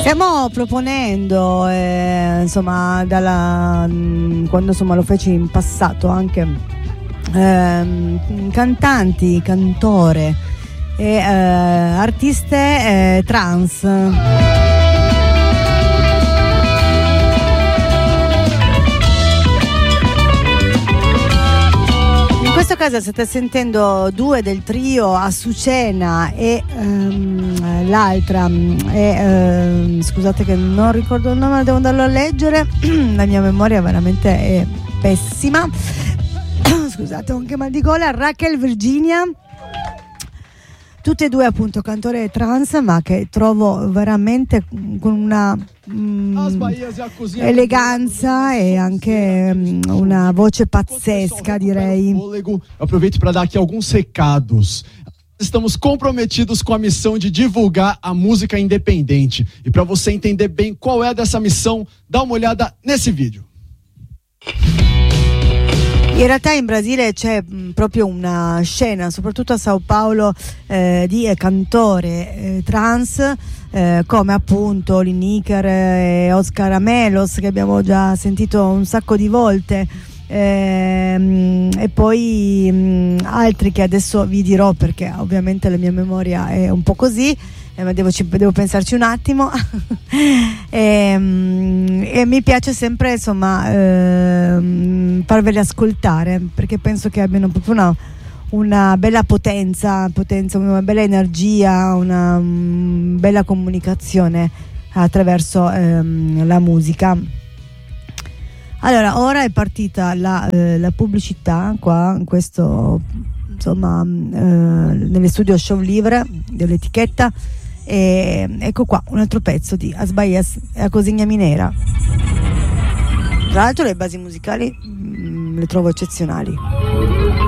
Stiamo proponendo, insomma, quando insomma lo feci in passato anche cantanti, cantore e artiste trans. In questo caso state sentendo due del trio Azucena e l'altra scusate che non ricordo il nome, devo andarlo a leggere, la mia memoria veramente è pessima. Scusate, ho anche mal di gola. Raquel Virginia, tutte e due appunto cantori trans, ma che trovo veramente con una eleganza e anche una voce pazzesca, direi. Aproveito para dar aqui alguns recados. Estamos comprometidos com a missão de divulgar a música independente. E para você entender bem qual é dessa missão, dá uma olhada nesse vídeo. In realtà in Brasile c'è proprio una scena, soprattutto a Sao Paulo, di cantore trans, come appunto Lineker e Oscar Amelos, che abbiamo già sentito un sacco di volte, e poi altri che adesso vi dirò, perché ovviamente la mia memoria è un po' così, ma devo pensarci un attimo. E mi piace sempre, insomma, farveli ascoltare, perché penso che abbiano proprio una bella potenza, una bella energia, una bella comunicazione attraverso la musica. Allora, ora è partita la pubblicità qua, in questo, insomma, nelle studio Show Livre dell'etichetta. E ecco qua un altro pezzo di As Bahias e a Cozinha Mineira. Tra l'altro le basi musicali le trovo eccezionali.